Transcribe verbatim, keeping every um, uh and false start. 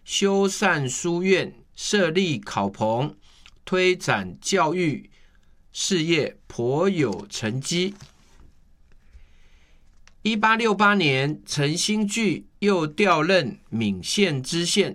修缮书院，设立考棚，推展教育事业，颇有成绩。一八六八年，陈singyು又调任闽县知县，